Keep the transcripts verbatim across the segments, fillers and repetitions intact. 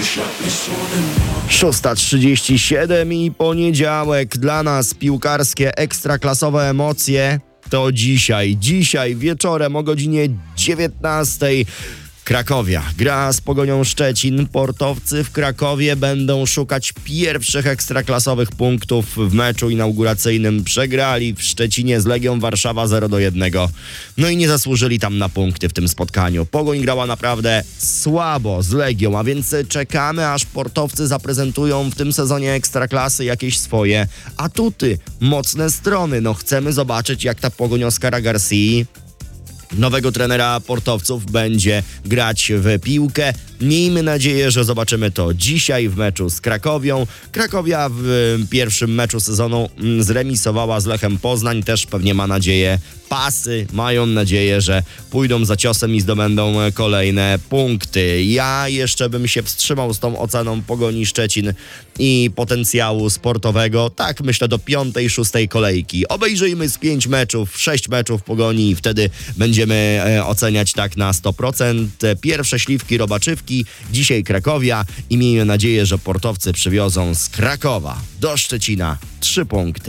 szósta trzydzieści siedem i poniedziałek dla nas piłkarskie, ekstraklasowe emocje to dzisiaj. Dzisiaj wieczorem o godzinie dziewiętnastej Krakowia gra z Pogonią Szczecin. Portowcy w Krakowie będą szukać pierwszych ekstraklasowych punktów w meczu inauguracyjnym. Przegrali w Szczecinie z Legią Warszawa zero do jednego. No i nie zasłużyli tam na punkty w tym spotkaniu. Pogoń grała naprawdę słabo z Legią, a więc czekamy, aż portowcy zaprezentują w tym sezonie ekstraklasy jakieś swoje atuty, mocne strony. No chcemy zobaczyć, jak ta Pogoń Oskara Garcii, nowego trenera portowców, będzie grać w piłkę. Miejmy nadzieję, że zobaczymy to dzisiaj w meczu z Krakowią. Krakowia w pierwszym meczu sezonu zremisowała z Lechem Poznań. Też pewnie ma nadzieję, pasy mają nadzieję, że pójdą za ciosem i zdobędą kolejne punkty. Ja jeszcze bym się wstrzymał z tą oceną Pogoni Szczecin i potencjału sportowego. Tak, myślę, do piątej, szóstej kolejki. Obejrzyjmy z pięć meczów, sześć meczów Pogoni i wtedy będziemy e, oceniać tak na sto procent. Pierwsze śliwki, robaczywki. Dzisiaj Krakowia i miejmy nadzieję, że portowcy przywiozą z Krakowa do Szczecina trzy punkty.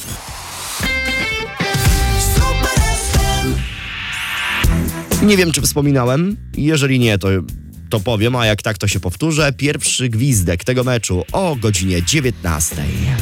Nie wiem, czy wspominałem. Jeżeli nie, to, to powiem, a jak tak, to się powtórzę. Pierwszy gwizdek tego meczu o godzinie dziewiętnastej.